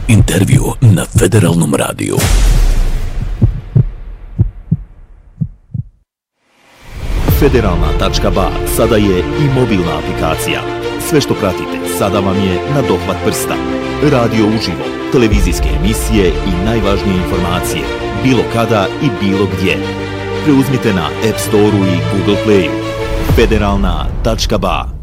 Intervju na Federalnom radiju. Federalna.ba sada je i mobilna aplikacija. Sve što pratite sada vam je na dohvat prsta. Radio uživo, televizijske emisije i najvažnije informacije, bilo kada i bilo gdje. Preuzmite na App Store-u i Google Play-u. Federalna.ba